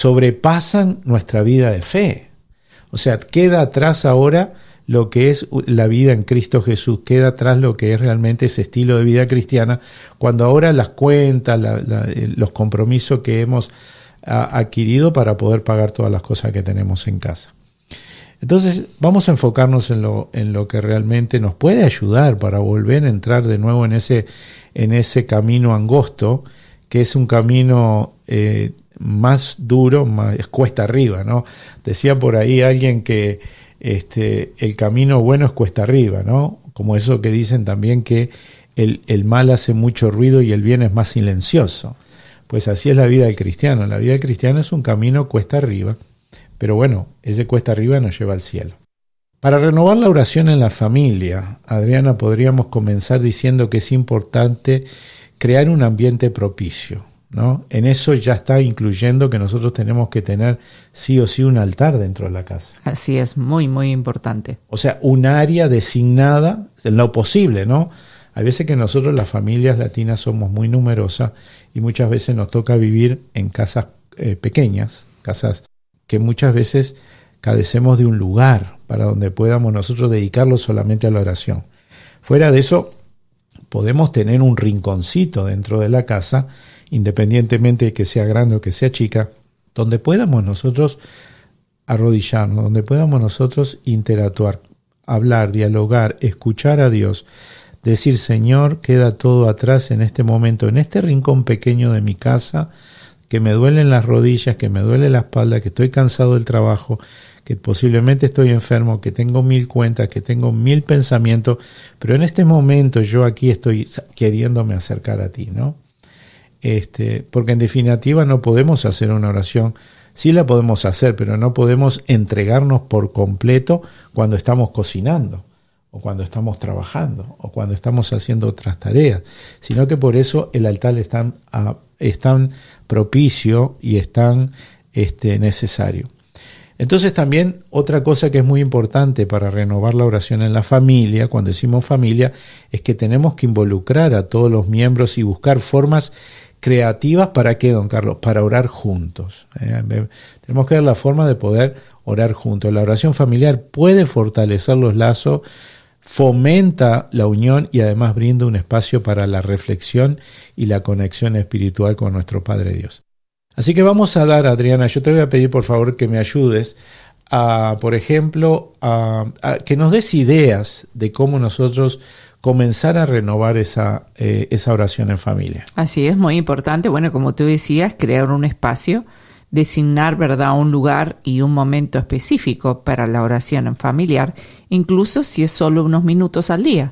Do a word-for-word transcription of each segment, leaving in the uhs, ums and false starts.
sobrepasan nuestra vida de fe. O sea, queda atrás ahora lo que es la vida en Cristo Jesús, queda atrás lo que es realmente ese estilo de vida cristiana, cuando ahora las cuentas, la, la, los compromisos que hemos a, adquirido para poder pagar todas las cosas que tenemos en casa. Entonces vamos a enfocarnos en lo, en lo que realmente nos puede ayudar para volver a entrar de nuevo en ese, en ese camino angosto, que es un camino eh, más duro, más es cuesta arriba, ¿no? Decía por ahí alguien que este, el camino bueno es cuesta arriba, ¿no? Como eso que dicen también que el, el mal hace mucho ruido y el bien es más silencioso. Pues así es la vida del cristiano. La vida del cristiano es un camino cuesta arriba. Pero bueno, ese cuesta arriba nos lleva al cielo. Para renovar la oración en la familia, Adriana, podríamos comenzar diciendo que es importante crear un ambiente propicio, ¿no? En eso ya está incluyendo que nosotros tenemos que tener sí o sí un altar dentro de la casa. Así es, muy, muy importante. O sea, un área designada, en lo posible, ¿no? Hay veces que nosotros, las familias latinas, somos muy numerosas y muchas veces nos toca vivir en casas eh, pequeñas, casas que muchas veces carecemos de un lugar para donde podamos nosotros dedicarlo solamente a la oración. Fuera de eso, podemos tener un rinconcito dentro de la casa, independientemente de que sea grande o que sea chica, donde podamos nosotros arrodillarnos, donde podamos nosotros interactuar, hablar, dialogar, escuchar a Dios, decir: Señor, queda todo atrás en este momento, en este rincón pequeño de mi casa, que me duelen las rodillas, que me duele la espalda, que estoy cansado del trabajo, que posiblemente estoy enfermo, que tengo mil cuentas, que tengo mil pensamientos, pero en este momento yo aquí estoy queriéndome acercar a ti, ¿no? Este, porque en definitiva no podemos hacer una oración, sí la podemos hacer, pero no podemos entregarnos por completo cuando estamos cocinando, o cuando estamos trabajando, o cuando estamos haciendo otras tareas, sino que por eso el altar es tan, a, es tan propicio y es tan este, necesario. Entonces también otra cosa que es muy importante para renovar la oración en la familia, cuando decimos familia, es que tenemos que involucrar a todos los miembros y buscar formas creativas. ¿Para qué, don Carlos? Para orar juntos. Eh, tenemos que ver la forma de poder orar juntos. La oración familiar puede fortalecer los lazos, fomenta la unión y además brinda un espacio para la reflexión y la conexión espiritual con nuestro Padre Dios. Así que vamos a dar, Adriana, yo te voy a pedir por favor que me ayudes a, por ejemplo, a, a que nos des ideas de cómo nosotros comenzar a renovar esa, eh, esa oración en familia. Así es, muy importante. Bueno, como tú decías, crear un espacio, designar, ¿verdad?, un lugar y un momento específico para la oración en familiar, incluso si es solo unos minutos al día.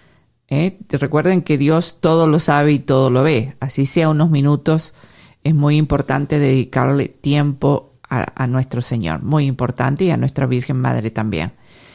¿Eh? Recuerden que Dios todo lo sabe y todo lo ve. Así sea unos minutos, es muy importante dedicarle tiempo a, a nuestro Señor. Muy importante, y a nuestra Virgen Madre también.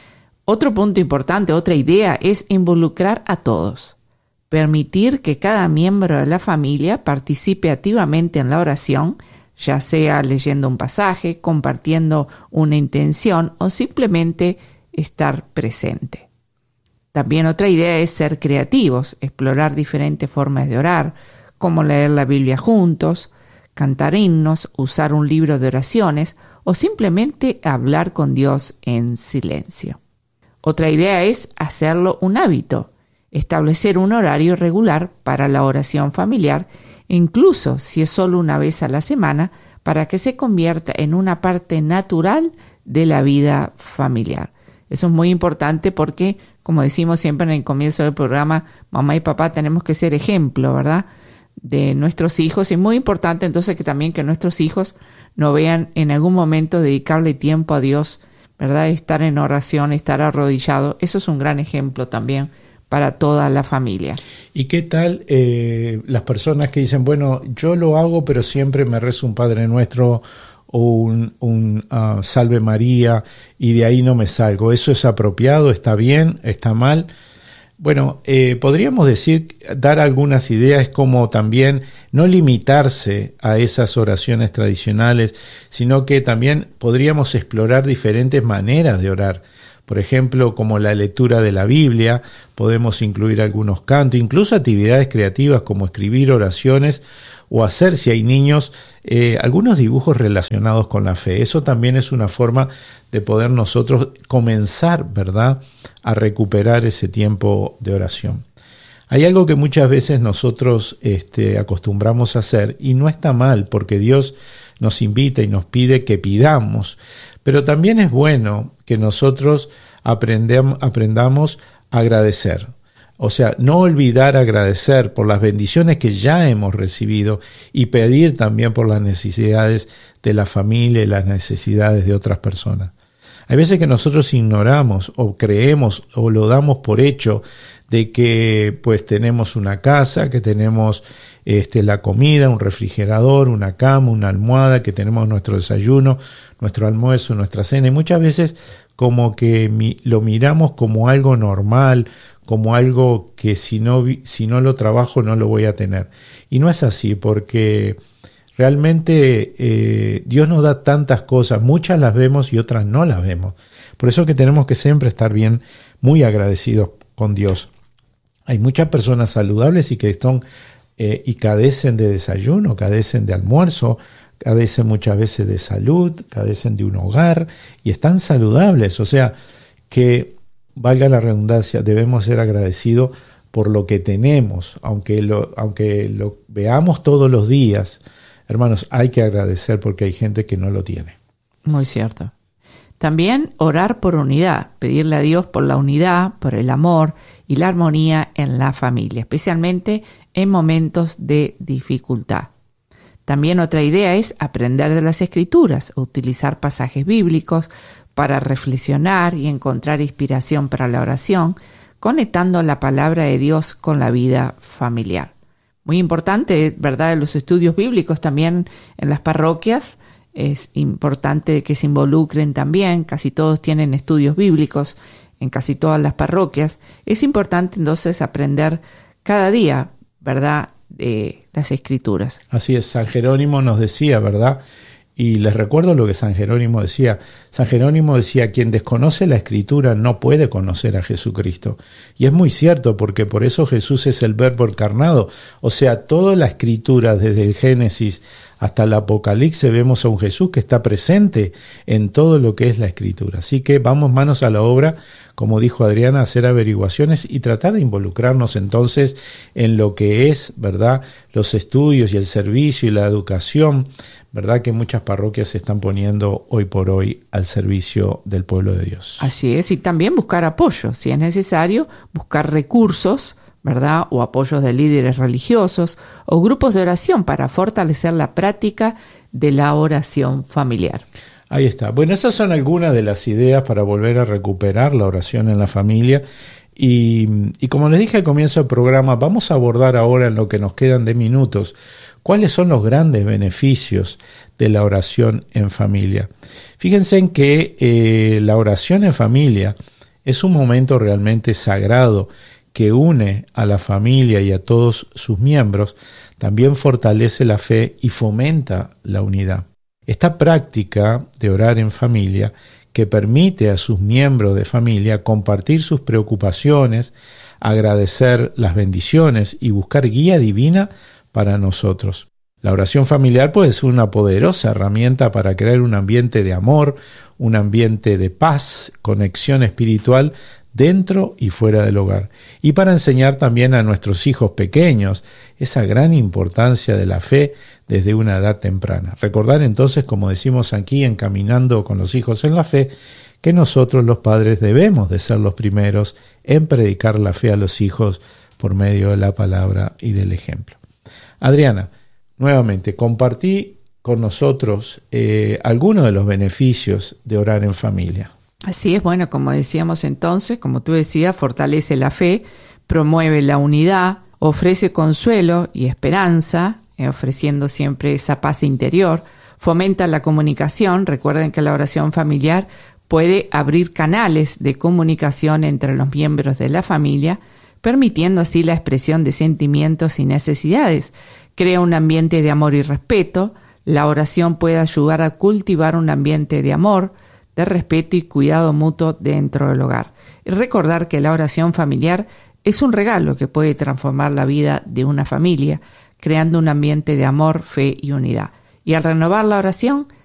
Otro punto importante, otra idea, es involucrar a todos. Permitir que cada miembro de la familia participe activamente en la oración, ya sea leyendo un pasaje, compartiendo una intención o simplemente estar presente. También otra idea es ser creativos, explorar diferentes formas de orar, como leer la Biblia juntos, cantar himnos, usar un libro de oraciones o simplemente hablar con Dios en silencio. Otra idea es hacerlo un hábito, establecer un horario regular para la oración familiar, incluso si es solo una vez a la semana, para que se convierta en una parte natural de la vida familiar. Eso es muy importante porque, como decimos siempre en el comienzo del programa, mamá y papá tenemos que ser ejemplo, ¿verdad?, de nuestros hijos. Y es muy importante entonces que también que nuestros hijos no vean en algún momento dedicarle tiempo a Dios, ¿verdad?, estar en oración, estar arrodillado. Eso es un gran ejemplo también para toda la familia. ¿Y qué tal eh, las personas que dicen, bueno, yo lo hago, pero siempre me rezo un Padre Nuestro o un, un uh, Salve María y de ahí no me salgo? ¿Eso es apropiado? ¿Está bien? ¿Está mal? Bueno, eh, podríamos decir, dar algunas ideas como también no limitarse a esas oraciones tradicionales, sino que también podríamos explorar diferentes maneras de orar. Por ejemplo, como la lectura de la Biblia, podemos incluir algunos cantos, incluso actividades creativas como escribir oraciones o hacer, si hay niños, eh, algunos dibujos relacionados con la fe. Eso también es una forma de poder nosotros comenzar, ¿verdad?, a recuperar ese tiempo de oración. Hay algo que muchas veces nosotros este, acostumbramos a hacer, y no está mal, porque Dios nos invita y nos pide que pidamos, pero también es bueno que nosotros aprendam- aprendamos a agradecer. O sea, no olvidar agradecer por las bendiciones que ya hemos recibido y pedir también por las necesidades de la familia y las necesidades de otras personas. Hay veces que nosotros ignoramos o creemos o lo damos por hecho de que pues tenemos una casa, que tenemos este, la comida, un refrigerador, una cama, una almohada, que tenemos nuestro desayuno, nuestro almuerzo, nuestra cena, y muchas veces como que mi, lo miramos como algo normal, como algo que si no, si no lo trabajo no lo voy a tener. Y no es así, porque realmente eh, Dios nos da tantas cosas, muchas las vemos y otras no las vemos. Por eso que tenemos que siempre estar bien, muy agradecidos con Dios. Hay muchas personas saludables y que están eh, y cadecen de desayuno, cadecen de almuerzo, cadecen muchas veces de salud, cadecen de un hogar y están saludables. O sea, que valga la redundancia, debemos ser agradecidos por lo que tenemos, aunque lo, aunque lo veamos todos los días. Hermanos, hay que agradecer porque hay gente que no lo tiene. Muy cierto. También orar por unidad, pedirle a Dios por la unidad, por el amor y la armonía en la familia, especialmente en momentos de dificultad. También otra idea es aprender de las Escrituras, utilizar pasajes bíblicos para reflexionar y encontrar inspiración para la oración, conectando la palabra de Dios con la vida familiar. Muy importante, ¿verdad?, los estudios bíblicos también en las parroquias. Es importante que se involucren también, casi todos tienen estudios bíblicos en casi todas las parroquias. Es importante entonces aprender cada día, ¿verdad?, de las Escrituras. Así es, San Jerónimo nos decía, ¿verdad?, y les recuerdo lo que San Jerónimo decía. San Jerónimo decía, quien desconoce la Escritura no puede conocer a Jesucristo. Y es muy cierto, porque por eso Jesús es el Verbo encarnado. O sea, toda la Escritura, desde el Génesis hasta el Apocalipsis, vemos a un Jesús que está presente en todo lo que es la Escritura. Así que vamos manos a la obra, como dijo Adriana, a hacer averiguaciones y tratar de involucrarnos entonces en lo que es, ¿verdad?, los estudios y el servicio y la educación, ¿verdad?, que muchas parroquias se están poniendo hoy por hoy al servicio del pueblo de Dios. Así es, y también buscar apoyo, si es necesario, buscar recursos, ¿verdad?, o apoyos de líderes religiosos o grupos de oración para fortalecer la práctica de la oración familiar. Ahí está. Bueno, esas son algunas de las ideas para volver a recuperar la oración en la familia. Y, y como les dije al comienzo del programa, vamos a abordar ahora, en lo que nos quedan de minutos, cuáles son los grandes beneficios de la oración en familia. Fíjense en que eh, la oración en familia es un momento realmente sagrado que une a la familia y a todos sus miembros, también fortalece la fe y fomenta la unidad. Esta práctica de orar en familia, que permite a sus miembros de familia compartir sus preocupaciones, agradecer las bendiciones y buscar guía divina para nosotros. La oración familiar puede ser una poderosa herramienta para crear un ambiente de amor, un ambiente de paz, conexión espiritual dentro y fuera del hogar, y para enseñar también a nuestros hijos pequeños esa gran importancia de la fe desde una edad temprana. Recordar entonces, como decimos aquí en Caminando con los Hijos en la Fe, que nosotros los padres debemos de ser los primeros en predicar la fe a los hijos por medio de la palabra y del ejemplo. Adriana, nuevamente compartí con nosotros eh, algunos de los beneficios de orar en familia. Así es, bueno, como decíamos entonces, como tú decías, fortalece la fe, promueve la unidad, ofrece consuelo y esperanza, eh, ofreciendo siempre esa paz interior, fomenta la comunicación. Recuerden que la oración familiar puede abrir canales de comunicación entre los miembros de la familia, permitiendo así la expresión de sentimientos y necesidades. Crea un ambiente de amor y respeto. La oración puede ayudar a cultivar un ambiente de amor, de respeto y cuidado mutuo dentro del hogar. Y recordar que la oración familiar es un regalo que puede transformar la vida de una familia, creando un ambiente de amor, fe y unidad. Y al renovar la oración,